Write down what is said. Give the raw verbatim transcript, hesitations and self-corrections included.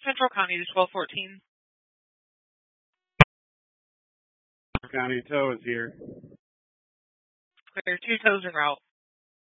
Central County to twelve fourteen. County tow is here. Clear, two tows en route.